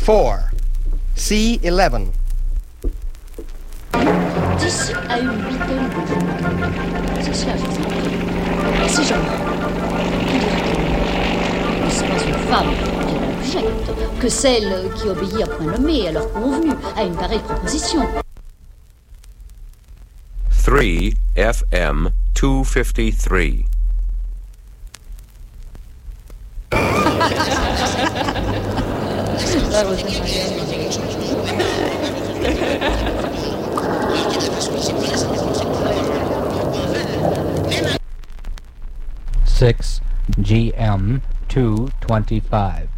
4. C11. D'ici à une huitaine de jours. Si cela vous inquiète, si jamais, n'est-ce pas une femme qui objecte que celle qui obéit à point nommé à leur convenu à une pareille proposition? 3 FM 253. That was my 6 GM 225.